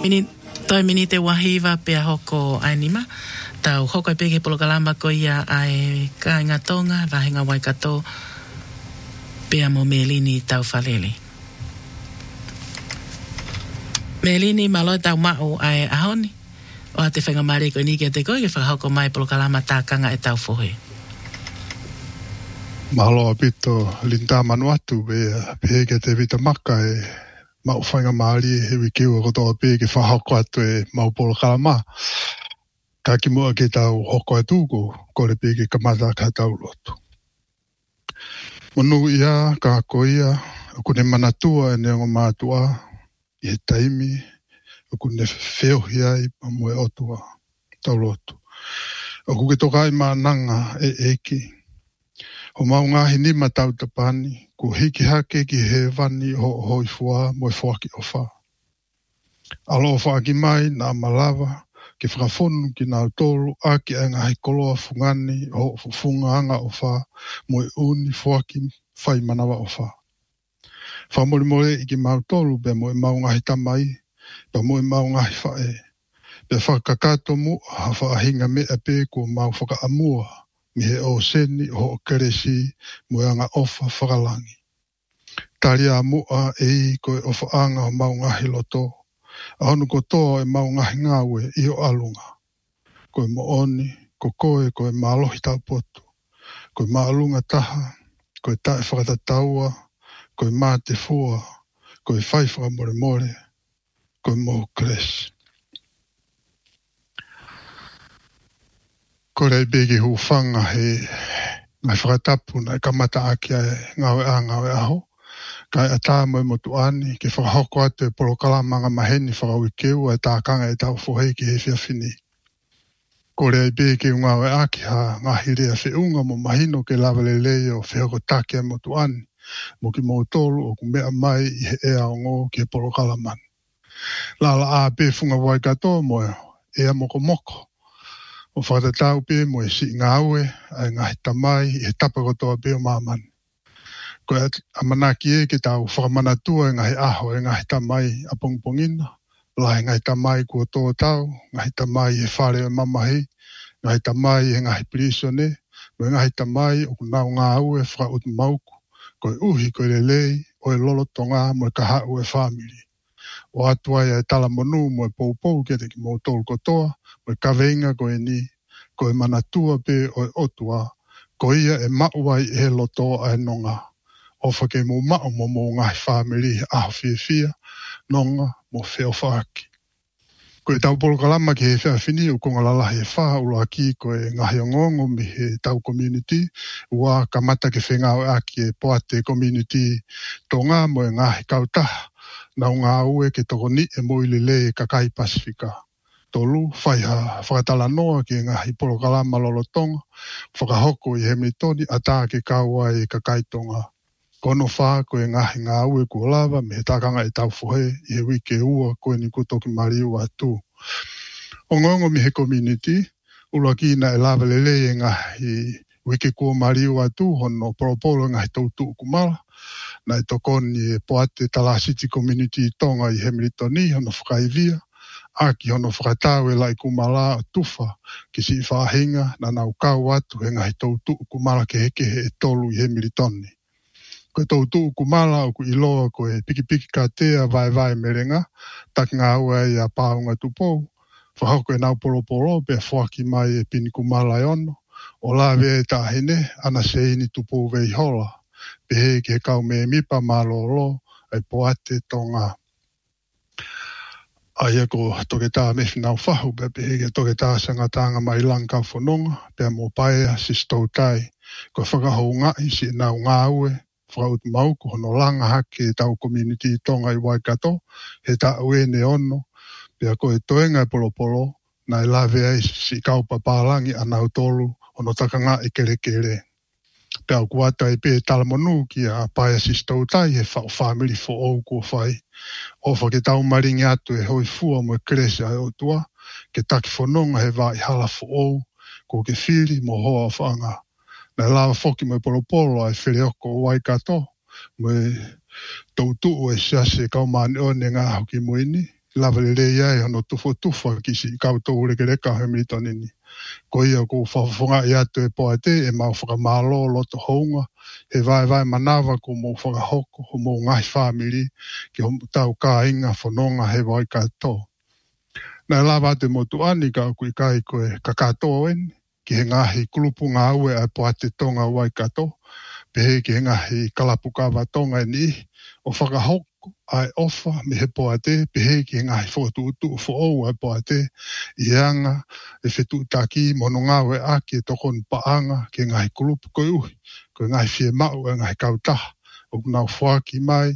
Toi mini te wahiwa pia hoko anima. Tau hoko e peke polo kalama ko ia ai ka inga tonga, vahinga waikato, pia mo Melini tau falele. Melini maloi tau mao ai ahoni. O te whenga mare ko niki a te koe, ke whakahoko mai polo kalama tākanga e tau fohe. Mahalo apito linta manuatu peke te vita maka e mau whainga maari he wikiu o kotoa peke whahoko atu e mau polo kalama. Ka ki mua ke tau hoko atuko, kore peke kamata ka tau lotu. Monu ia, ka koia, kune manatua e neongo mātua, i he taimi, kune wheohia i pamue otua, tau lotu. O kuke toka i maananga e eki. Ho mau ngahi ni matau tapani, ku hiki hake ki he vani ho hoi fua, moe fuaki o wha. Alo o whaaki mai na malawa, ki whakafonu ki nā tolu, a ki a ngahi koloa fungani, ho fufunga anga o wha, moe uni fuaki whai manawa o wha. Whamori more i ki mau tolu, be moe mau ngahi tamai, be moe mau ngahi whae. Be whakakato mu, ha whaahinga mea pe ko mau whaka amua, mi he o seni ho keresi mo anga ofa whakalangi. Taria mua e koe ofa anga o mau ngahi loto. Ahonu ko toa e mau ngahi ngawe i o alunga. Koe mo oni, ko koe maalohi tau potu. Koe maalunga taha, koe tae whakatataua, koe mā te fua, koe whai whakamore more, koe mo kresi. Ko rei begi hufanga he ngai whakatapu na kamata aki ngawe aho. Kai ata mo motu ani ke whakahoko atu e polo kalamanga maheni whakawikeu e tākanga e tau whohei ki he whiawhini. Ko rei begi ngawe aki ha ngahi rea whiunga mo mahino ke lawalelei o whihoko take motu ani. Mo ki mo tolu o kumea mai i he ea o ngō ki he polo kalamani. Lala a pe funga waikato mo ea moko moko. O whakatatau pe mo e si ngāue, ai ngahi tamai, e tapakotoa pe o māmani. Ko e amanaki e ke tau whakamanatua e ngahi aho e ngahi tamai a pongpongina, la e ngahi tamai kua tō tau, ngahi tamai e whare o mamahi, ngahi tamai e ngahi prisone, mo e ngahi tamai o kunau ngāue whakautu mauku, ko e uhi ko e lelei, o e lolo tonga mo e kahau e whamiri. O atuai e tala monu mo e poupou ke te ki mo tolu kotoa, mo e kaweinga ko e ni, ko e manatua pe o e otua, ko ia e mauai e loto a e nonga. O whake mo mao mo ngahi whamiri aho fia, nonga mo wheo whaaki. Ko e tau polo kalama ki he whiawhini o konga lalahi e wha ulo aki ko e ngahi o ngongo mi he tau community, ua kamata ke whengao aki e poate community tonga mo e ngahi kautaha. Nau ngā ue ke toko ni e moile le kakai Pasifika. Tolu, whaiha, whakatala noa ki ngahi polo kalama lolotonga, whakahoko i hemitoni ata ke kaua e kakai tonga. Kono wha ko e ngahi ngā ue kua lava me he takanga e tau fuhe i he wike ua koe ni kutoki mariu atu. O ngongo mi he community, ula kina e lava lele e ngahi wike kua mariu atu hono poropolo ngahi tautu kumala. Na e tokoni e poate Tala City Community tonga i Hemitoni hono whakaivia, aki hono whakatau e lai kumala o tufa ki si whahinga na nau kau atu he ngahi tautu kumala ke heke he tolu i Hemitoni. Ko tautu kumala o ku iloa ko e piki katea vai merenga, tak ngā ua i a pāunga tupou, whahoko e nau polo pe whaki mai e pini kumala e ono, o la vea e tāhine ana se ini tupou vei hola. Pehe ke kau me mipa malolo ai poate tonga. Aia ko toke tā mefi nau whahu, pehe ke toke tā sangatanga mai langkau whanonga, pea mō paea si stou tai, ko whakahou ngai si nau ngāue, whakaut mauku hono langa hake tau community tonga i Waikato, he tā uene ono, pea ko e toenga e polo, na e lawe ai si kaupa pālangi anau tolu, hono takanga i kere. Pea kuata e pe talamonu ki a paia si stou tai he whao whamiri fo ou kua whai. Ofa ke tau maringi atu e hoi fua mo e krese ai o tua, ke taki whanonga he vai hala fo ou, ko ke whiri mo hoa whanga. Na lawa whoki mo e polo ai whirioko o Waikato, mo e tautu o e siase kaumani o ne ngā hoki moini, lava le ia no tufa kisi kautou le kereka he militonini. Ko ia ko whawhunga i atu e poa te e mau whakamalo loto hounga he vai manawa ko mo whakahoko ho mo ngai whamiri ki ho tau ka inga whanonga he vai katoa. Nā lava te motu ani ka kui kai koe kakatoa en ki he ngahi kulupu ngā ue a poa te tonga vai katoa. Pehe ki he ngahi kalapukawa tonga ni o whakahoko ai ofa me he poa te, pehe ki he ngahi whotuutu o whoou ai poa te, i anga, e whetu taki, mono ngawe aki e tokon paanga, ki ngahi kulupu koe uhi, koe ngahi fie mau e ngahi kautaha, o kunau whaki mai,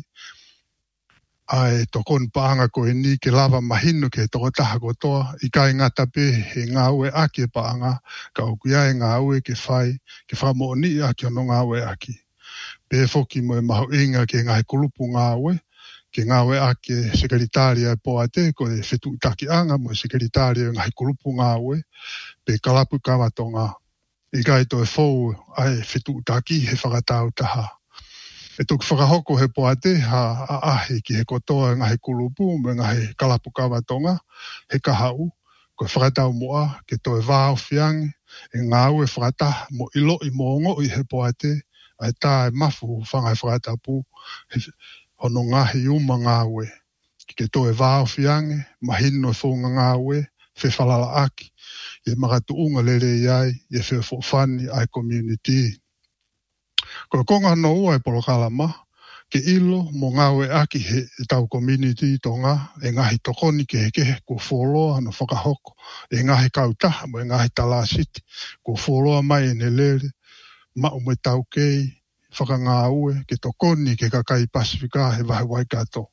ai tokon paanga koe ni ke lava mahino ke toko taha kotoa, i kai ngata pe he ngawe aki e paanga, ka okuia e ngawe ke whai mo ni aki ono ngawe aki. Pe foki mo e maho inga ke ngahi kulupu ngawe, ke ngawe ake sekretaria e poa te, ko e whetu taki anga mo e sekretaria e ngahi kulupu ngawe, pe kalapu kawatonga. I kai to e fou ai whetu taki he whakatau taha. E tuk whakahoko he poa te, ha ahe ki he kotoa e ngahi kulupu, me ngahi kalapu kawatonga, he kahau, ko e whakatau moa, ke to e vāo whiange, e ngawe whakataha, mo ilo i mongo i he poa te, ai tā e mafu whangai whakatau pu, hono ngahi uma ngawe. Ke to e vāo whiange, mahino e whonga ngawe, whewhalala aki. E makatu unga lere iai, e whewhofani ai community. Ko konga no ua e polokalama, ke ilo mo ngawe aki he tau community tonga, e ngahi tokoni ke heke ko wholoa no whakahoko, e ngahi kautaha mo e ngahi talasiti, ko wholoa mai e nelere, mau me tau kei, whakangā ue, ke tokoni ke kakai Pasifika he wahi waikato.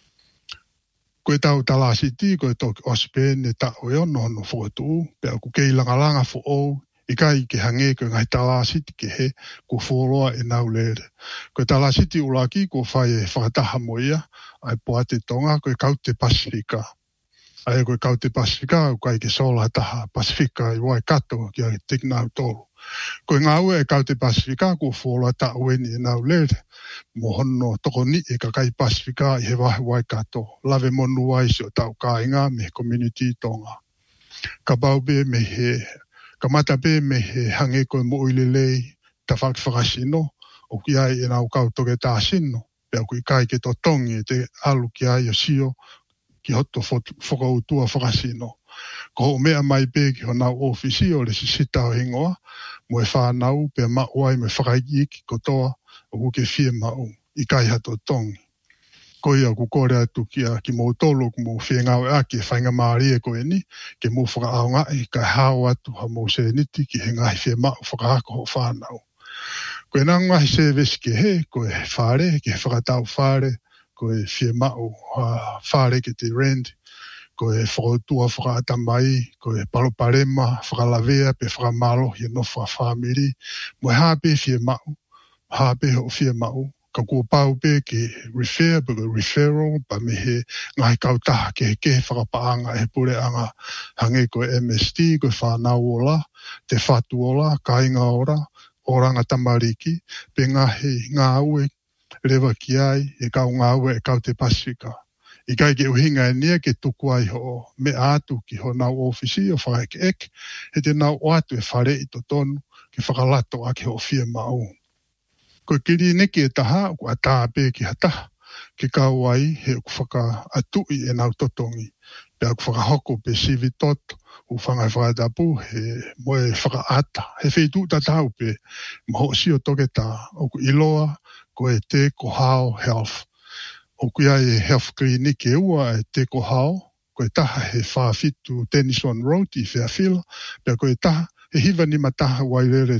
Koe tau talasiti, koe toki ospene tau e ono no whotu, pea ku kei langalanga whoou, i kai ke hange koe ngai talasiti ke he, ko wholoa e nau lere. Koe talasiti ulaki, ko whai e whakataha moia, ai poa te tonga, koe kaute Pasifika. Ai koe kaute Pasifika, kai ke sola taha Pasifika i waikato, ki a tiknau tolu. Koe ngā ue e kaute Pasifika, ko whola ta ueni e nau lere, mo hono toko ni e kakai Pasifika i he wahi waikato, lave monu waisi o tau kāinga me community tonga. Ka baube me he, ka mata be me he hange koe mo uilelei, ta whakasino, o ki ai e nau kautoke tā sino, pea kui kai ke to tongi e te alu ki ai o sio, ki hoto whakautua whakasino. Ko mea mai pe ki ho nau ofisi o le sisita o hingoa, mo e whanau pe mauai me whakaiki kotoa o kuke fie mau i kai hato tongi. Ko ia ku kore atu ki mou tolo ku mou fie ngau e aki e whainga maari e koe ni, ke mou whakaao ngai kai hao atu ha mou se niti ki he ngai fie mau whakaako ho whanau. Ko e nang ngai se vesi ke he, ko e whare, ke he whakatau whare, ko e fie mau whare ke te rendi, ko e whakautua whakatamai, ko e paloparema, whakalavea, pe whakamalo, hi no whamiri, mo e hape fie mau, hape ho fie mau, ka kua pau pe ke referral, pa me he ngai kautaha ke he ke whakapaanga e pure anga hange ko e MST, ko e whanau ola, te whatu ola, kainga ora, oranga tamariki, pe ngā ue rewa ki ai, e kau ngā ue e kau te Pasifika. I kai ke uhinga e nia ke tuku ai ho me atu ki ho nau ofisi o whakaeke ek, he te nau atu e whare i to tonu ke whakalato a ke ho fia mau. Ko kiri neki e taha, ko a tāpe ki hataha, ke kau ai he ku whaka atui e nau totongi, pe aku whakahoko pe sivi toto, u whangai whakatapu he moe whakaata, he whetu tatau pe maho si o toke tā, o ku iloa, ko e te kohao health. O kuia e health clinic e ua e te kohao, ko e taha he whawhitu Tennyson Road i Fairfield, pia ko e taha he hiva ni mataha wairere